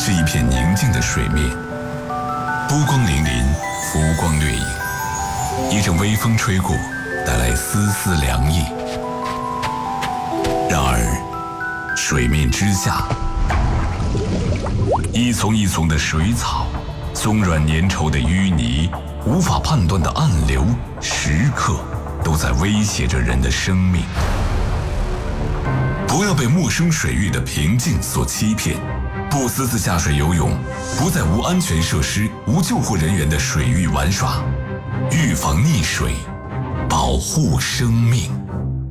是一片宁静的水面，波光粼粼，浮光掠影。一阵微风吹过，带来丝丝凉意。然而，水面之下，一丛一丛的水草，松软粘稠的淤泥，无法判断的暗流，时刻都在威胁着人的生命。不要被陌生水域的平静所欺骗，不私自下水游泳，不在无安全设施、无救护人员的水域玩耍，预防溺水，保护生命。